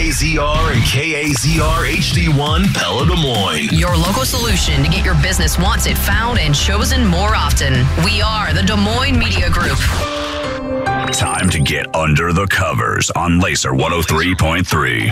KAZR and KAZR HD1 Pella Des Moines. Your local solution to get your business wanted, found, and chosen more often. We are the Des Moines Media Group. Time to get under the covers on Laser 103.3.